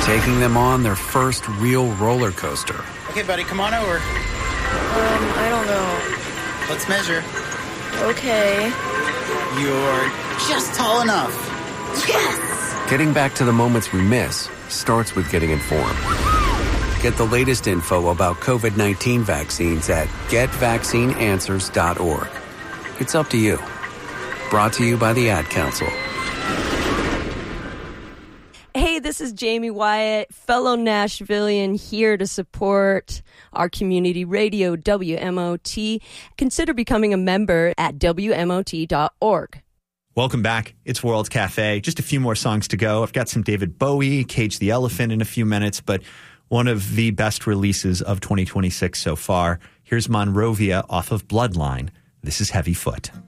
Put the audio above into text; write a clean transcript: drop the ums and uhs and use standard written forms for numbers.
taking them on their first real roller coaster. Okay, buddy, come on over. I don't know. Let's measure. Okay. You're just tall enough. Yes! Getting back to the moments we miss starts with getting informed. Get the latest info about COVID-19 vaccines at getvaccineanswers.org. It's up to you. Brought to you by the Ad Council. Hey, this is Jamie Wyatt, fellow Nashvilleian, here to support our community radio, WMOT. Consider becoming a member at WMOT.org. Welcome back. It's World Cafe. Just a few more songs to go. I've got some David Bowie, Cage the Elephant in a few minutes, but one of the best releases of 2026 so far. Here's Monrovia off of Bloodline. This is Heavy Foot.